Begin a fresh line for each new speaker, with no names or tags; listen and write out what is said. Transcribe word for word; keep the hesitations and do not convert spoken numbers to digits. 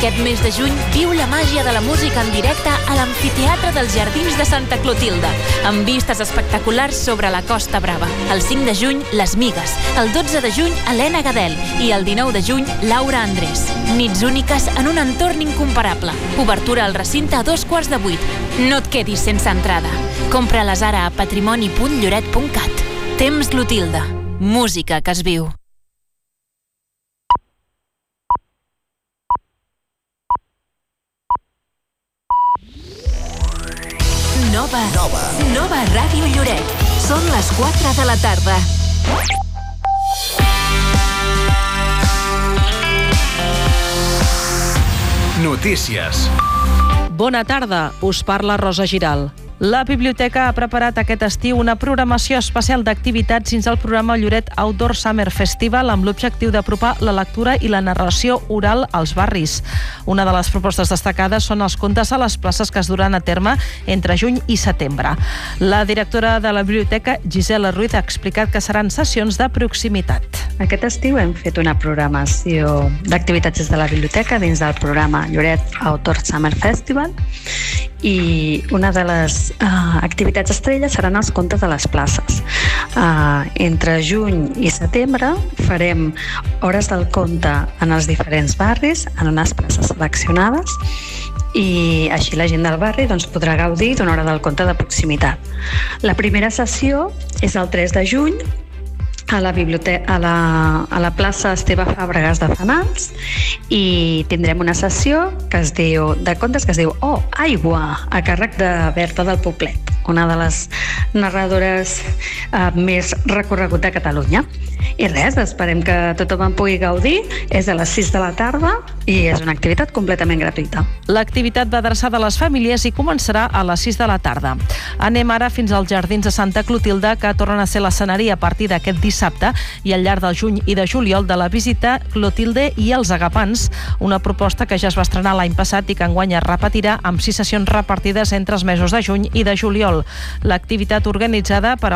Aquest mes de juny viu la màgia de la música en directe a l'Amfiteatre dels Jardins de Santa Clotilde, amb vistes espectaculars sobre la Costa Brava. El cinc de juny, Les Migues. El dotze de juny, Helena Gadel. I el dinou de juny, Laura Andrés. Nits úniques en un entorn incomparable. Obertura al recinte a dos quarts de vuit. No et quedis sense entrada. Compra-les ara a patrimoni punt lloret punt cat. Temps Clotilde. Música que es viu. Nova. Nova. Nova Ràdio Lloret. Són les quatre de la tarda.
Notícies.
Bona tarda, us parla Rosa Giral. La Biblioteca ha preparat aquest estiu una programació especial d'activitats dins el programa Lloret Outdoor Summer Festival amb l'objectiu d'apropar la lectura i la narració oral als barris. Una de les propostes destacades són els contes a les places que es duran a terme entre juny i setembre. La directora de la Biblioteca, Gisela Ruiz, ha explicat que seran sessions de proximitat.
Aquest estiu hem fet una programació d'activitats des de la Biblioteca dins del programa Lloret Outdoor Summer Festival i una de les uh, activitats estrelles seran els contes de les places. Uh, entre juny i setembre farem hores del conte en els diferents barris, en unes places seleccionades, i així la gent del barri doncs, podrà gaudir d'una hora del conte de proximitat. La primera sessió és el tres de juny, a la, biblioteca, a la, a la plaça Esteve Fàbregas de Fanals, i tindrem una sessió que es diu, de contes que es diu Oh, aigua, a càrrec de Berta del Poblet, una de les narradores eh, més recorregut de Catalunya. I res, esperem que tothom en pugui gaudir. És a les sis de la tarda i és una activitat completament gratuïta.
L'activitat va adreçada a les famílies i començarà a les sis de la tarda. Anem ara fins als Jardins de Santa Clotilde, que tornen a ser l'escenari a partir d'aquest dissabte i al llarg del juny i de juliol de la visita Clotilde i els Agapants, una proposta que ja es va estrenar l'any passat i que enguany es repetirà amb sis sessions repartides entre els mesos de juny i de juliol. L'activitat organitzada per